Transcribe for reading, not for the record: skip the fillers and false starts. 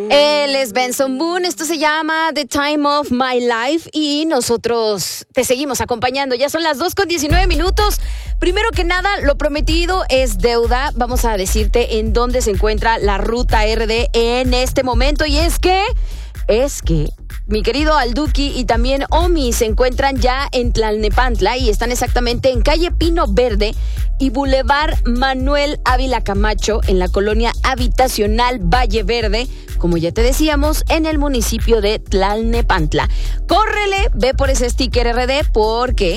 Él es Benson Boone, esto se llama The Time of My Life y nosotros te seguimos acompañando. Ya son las 2:19. Primero que nada, lo prometido es deuda. Vamos a decirte en dónde se encuentra la Ruta RD en este momento. Y es que mi querido Alduki y también Omi se encuentran ya en Tlalnepantla y están exactamente en calle Pino Verde y Boulevard Manuel Ávila Camacho en la colonia habitacional Valle Verde, como ya te decíamos, en el municipio de Tlalnepantla. Córrele, ve por ese sticker RD porque